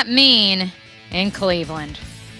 that mean in Cleveland?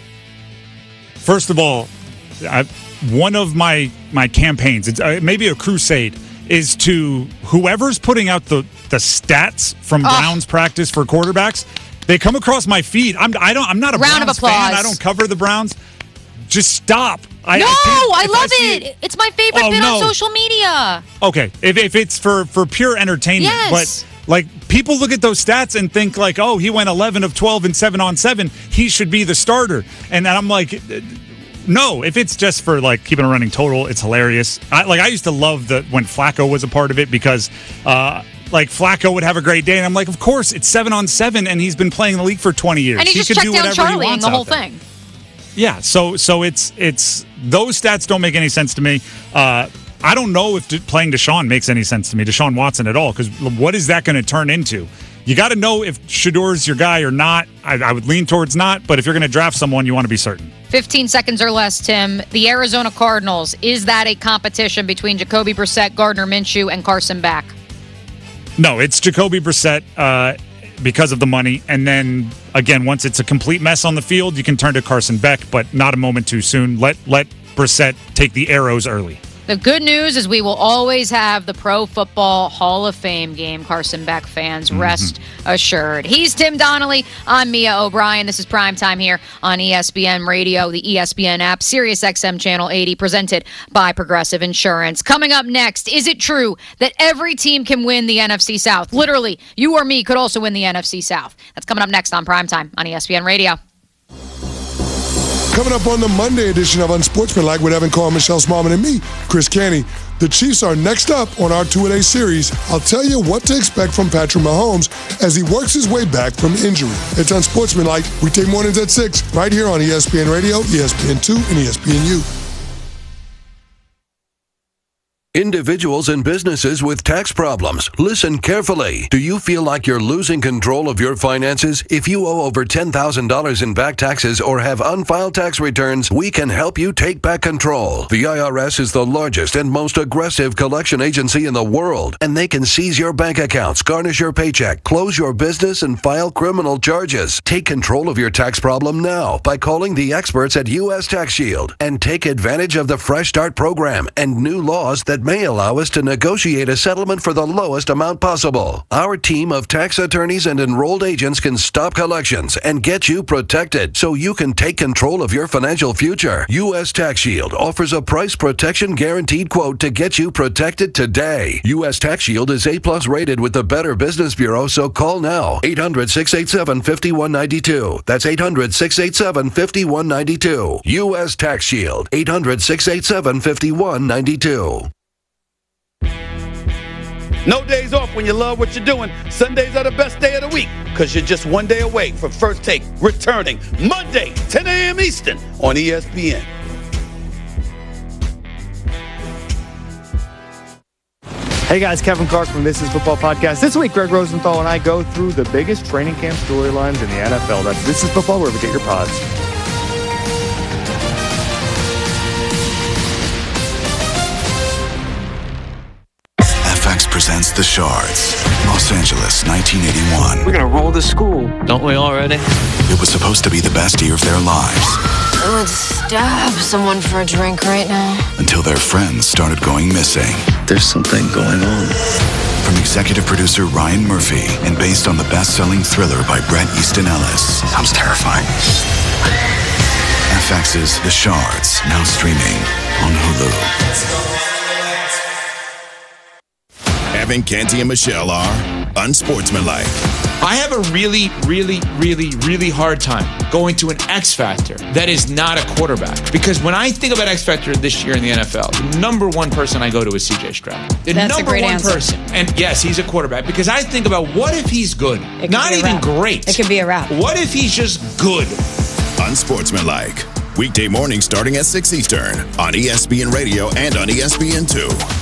First of all, one of my campaigns, it's maybe a crusade, is to whoever's putting out the stats from Browns practice for quarterbacks. They come across my feed. I'm not a Browns fan. I don't cover the Browns. Just stop. I love it. It's my favorite bit on social media. Okay, if it's for pure entertainment, yes. But like people look at those stats and think like, oh, he went 11 of 12 and 7-on-7. He should be the starter. And I'm like, no. If it's just for like keeping a running total, it's hilarious. I used to love when Flacco was a part of it because like Flacco would have a great day, and I'm like, of course, it's 7-on-7, and he's been playing in the league for 20 years. And he just could checked do down whatever Charlie he wants and the whole there. thing. Yeah, so it's those stats don't make any sense to me. I don't know if playing Deshaun makes any sense to me, Deshaun Watson at all, because what is that going to turn into? You got to know if Shedor's your guy or not. I would lean towards not, but if you're going to draft someone, you want to be certain. 15 seconds or less, Tim. The Arizona Cardinals, is that a competition between Jacoby Brissett, Gardner Minshew, and Carson Beck? No, it's Jacoby Brissett because of the money. And then, again, once it's a complete mess on the field, you can turn to Carson Beck, but not a moment too soon. Let Brissett take the arrows early. The good news is we will always have the Pro Football Hall of Fame game, Carson Beck fans. Rest assured. He's Tim Donnelly. I'm Mia O'Brien. This is Primetime here on ESPN Radio, the ESPN app, SiriusXM Channel 80, presented by Progressive Insurance. Coming up next, is it true that every team can win the NFC South? Literally, you or me could also win the NFC South. That's coming up next on Primetime on ESPN Radio. Coming up on the Monday edition of Unsportsmanlike with Evan Carr, Michelle Smallman, and me, Chris Canty. The Chiefs are next up on our two-a-day series. I'll tell you what to expect from Patrick Mahomes as he works his way back from injury. It's Unsportsmanlike, weekday mornings at 6, right here on ESPN Radio, ESPN2, and ESPNU. Individuals and businesses with tax problems, listen carefully. Do you feel like you're losing control of your finances? If you owe over $10,000 in back taxes or have unfiled tax returns, we can help you take back control. The IRS is the largest and most aggressive collection agency in the world, and they can seize your bank accounts, garnish your paycheck, close your business, and file criminal charges. Take control of your tax problem now by calling the experts at U.S. Tax Shield and take advantage of the Fresh Start program and new laws that may allow us to negotiate a settlement for the lowest amount possible. Our team of tax attorneys and enrolled agents can stop collections and get you protected so you can take control of your financial future. U.S. Tax Shield offers a price protection guaranteed quote to get you protected today. U.S. Tax Shield is A+ rated with the Better Business Bureau, so call now. 800-687-5192. That's 800-687-5192. U.S. Tax Shield. 800-687-5192. No days off when you love what you're doing. Sundays are the best day of the week because you're just one day away from First Take returning Monday, 10 a.m. Eastern on ESPN. Hey guys, Kevin Clark from This Is Football Podcast. This week, Greg Rosenthal and I go through the biggest training camp storylines in the NFL. That's This Is Football, wherever you get your pods. FX presents The Shards, Los Angeles, 1981. We're gonna roll the school, don't we already? It was supposed to be the best year of their lives. I would stab someone for a drink right now. Until their friends started going missing. There's something going on. From executive producer Ryan Murphy and based on the best-selling thriller by Bret Easton Ellis. Sounds terrifying. FX's The Shards, now streaming on Hulu. Evan, Canty, and Michelle are Unsportsmanlike. I have a really hard time going to an X Factor that is not a quarterback. Because when I think about X Factor this year in the NFL, the number one person I go to is C.J. Stroud. The That's number a great one answer. person. And yes, he's a quarterback. Because I think about what if he's good? Not even great. It could be a wrap. What if he's just good? Unsportsmanlike. Weekday mornings starting at 6 Eastern on ESPN Radio and on ESPN2.